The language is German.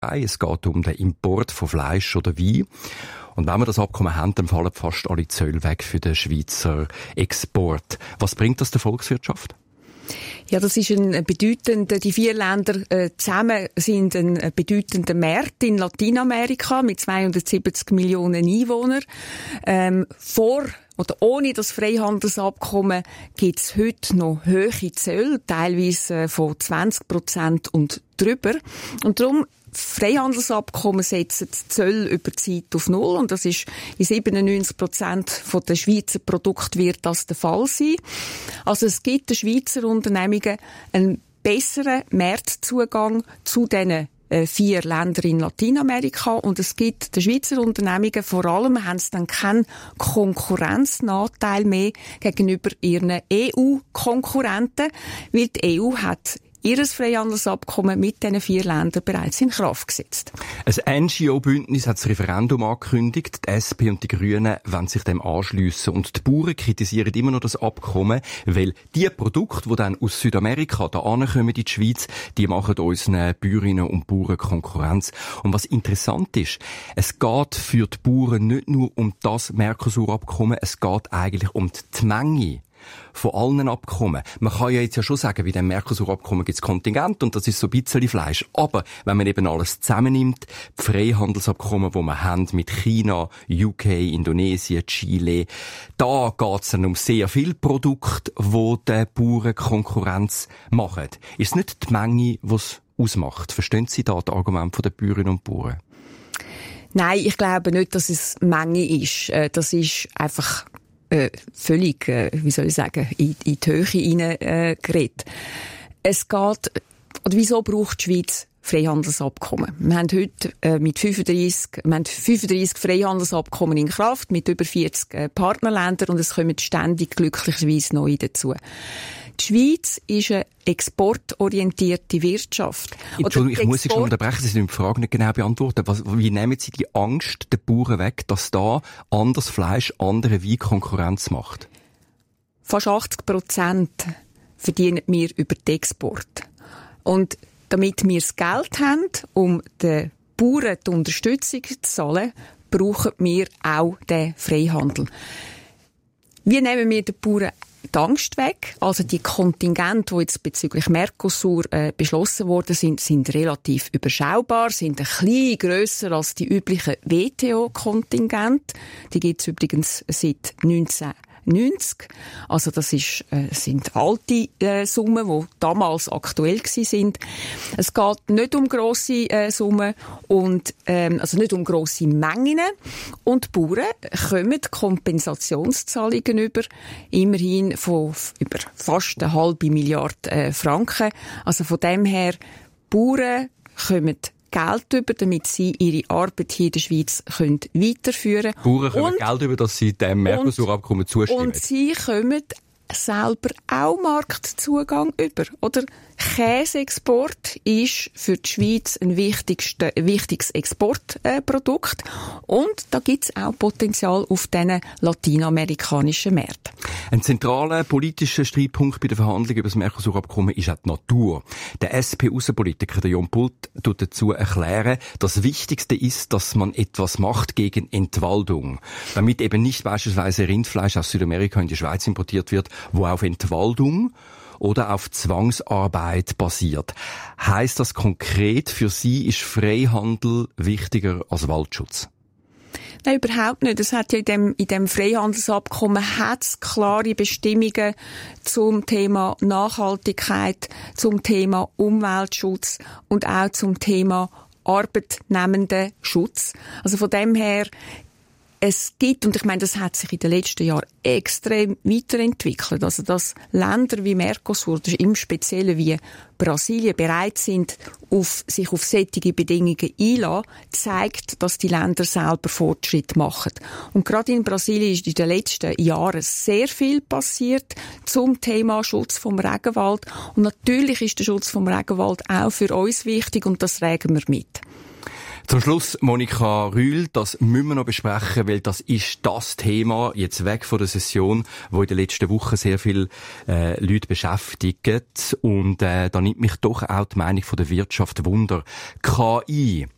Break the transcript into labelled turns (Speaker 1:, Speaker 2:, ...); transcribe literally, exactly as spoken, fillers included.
Speaker 1: Es geht um den Import von Fleisch oder Wein. Und wenn wir das Abkommen haben, dann fallen fast alle Zölle weg für den Schweizer Export. Was bringt das der Volkswirtschaft?
Speaker 2: Ja, das ist ein bedeutender, die vier Länder äh, zusammen sind ein bedeutender Markt in Lateinamerika mit zweihundertsiebzig Millionen Einwohnern. Ähm, vor oder ohne das Freihandelsabkommen gibt es heute noch hohe Zölle, teilweise von zwanzig Prozent und drüber. Und darum Freihandelsabkommen setzen die Zölle über die Zeit auf Null und das ist in siebenundneunzig Prozent der Schweizer Produkte wird das der Fall sein. Also es gibt den Schweizer Unternehmungen einen besseren Marktzugang zu diesen vier Länder in Lateinamerika und es gibt den Schweizer Unternehmungen vor allem haben sie dann keinen Konkurrenznachteil mehr gegenüber ihren E U-Konkurrenten, weil die E U hat ihr Freihandelsabkommen mit diesen vier Ländern bereits in Kraft gesetzt.
Speaker 1: Ein N G O-Bündnis hat das Referendum angekündigt. Die S P und die Grünen wollen sich dem anschliessen. Und die Bauern kritisieren immer noch das Abkommen, weil die Produkte, die dann aus Südamerika da ankommen in die Schweiz, die machen unseren Bäuerinnen und Bauern Konkurrenz. Und was interessant ist, es geht für die Bauern nicht nur um das Mercosur-Abkommen, es geht eigentlich um die Menge von allen Abkommen. Man kann ja jetzt ja schon sagen, wie dem Mercosur-Abkommen gibt es Kontingent und das ist so ein bisschen Fleisch. Aber wenn man eben alles zusammennimmt, die Freihandelsabkommen, die wir haben mit China, U K, Indonesien, Chile, da geht es dann um sehr viele Produkte, die den Bauern Konkurrenz machen. Ist es nicht die Menge, die es ausmacht? Verstehen Sie da das Argument der Bäuerinnen und Bauern?
Speaker 2: Nein, ich glaube nicht, dass es Menge ist. Das ist einfach Äh, völlig, äh, wie soll ich sagen, in, in die Höhe hineingeredet. Äh, es geht, oder wieso braucht die Schweiz Freihandelsabkommen? Wir haben heute äh, mit fünfunddreissig, wir haben fünfunddreissig Freihandelsabkommen in Kraft mit über vierzig äh, Partnerländern und es kommen ständig glücklicherweise neue dazu. Die Schweiz ist eine exportorientierte Wirtschaft.
Speaker 1: Entschuldigung, ich muss Sie schon unterbrechen, Sie sind die Frage nicht genau beantworten. Was, wie nehmen Sie die Angst der Bauern weg, dass da anderes Fleisch andere Wein Konkurrenz macht?
Speaker 2: Fast achtzig Prozent verdienen wir über den Export. Und damit wir das Geld haben, um den Bauern die Unterstützung zu zahlen, brauchen wir auch den Freihandel. Wie nehmen wir den Bauern die Angst weg? Also die Kontingente, die jetzt bezüglich Mercosur äh, beschlossen worden sind, sind relativ überschaubar, sind ein bisschen grösser als die üblichen W T O-Kontingente. Die gibt es übrigens seit neunzehnhundertneunzig. Also das ist, äh, sind alte äh, Summen, die damals aktuell gewesen sind. Es geht nicht um grosse äh, Summen und ähm, also nicht um grosse Mengen. Und die Bauern kommen Kompensationszahlungen über, immerhin von über fast eine halbe Milliarde äh, Franken. Also von dem her, Bauern kommen Geld über, damit sie ihre Arbeit hier in der Schweiz können weiterführen können.
Speaker 1: Bauern kommen Geld über, dass sie dem Mercosur-Abkommen zustimmen.
Speaker 2: Und sie kommen selber auch Marktzugang über. Oder Käseexport ist für die Schweiz ein wichtigste, wichtiges Exportprodukt. Und da gibt es auch Potenzial auf diesen lateinamerikanischen Märkten.
Speaker 1: Ein zentraler politischer Streitpunkt bei der Verhandlung über das Mercosur-Abkommen ist auch die Natur. Der S P-Außenpolitiker, der John Pult, tut dazu erklären, das Wichtigste ist, dass man etwas macht gegen Entwaldung. Damit eben nicht beispielsweise Rindfleisch aus Südamerika in die Schweiz importiert wird, wo auf Entwaldung oder auf Zwangsarbeit basiert. Heißt das konkret, für Sie ist Freihandel wichtiger als Waldschutz?
Speaker 2: Nein, überhaupt nicht. Es hat ja in dem, in dem Freihandelsabkommen hat's klare Bestimmungen zum Thema Nachhaltigkeit, zum Thema Umweltschutz und auch zum Thema arbeitnehmenden Schutz. Also von dem her, es gibt, und ich meine, das hat sich in den letzten Jahren extrem weiterentwickelt. Also, dass Länder wie Mercosur, im Speziellen wie Brasilien, bereit sind, auf, sich auf solche Bedingungen einzulassen, zeigt, dass die Länder selber Fortschritt machen. Und gerade in Brasilien ist in den letzten Jahren sehr viel passiert zum Thema Schutz vom Regenwald. Und natürlich ist der Schutz vom Regenwald auch für uns wichtig und das tragen wir mit.
Speaker 1: Zum Schluss, Monika Rühl, das müssen wir noch besprechen, weil das ist das Thema, jetzt weg von der Session, wo in den letzten Wochen sehr viele äh, Leute beschäftigt. Und äh, da nimmt mich doch auch die Meinung von der Wirtschaft Wunder. K I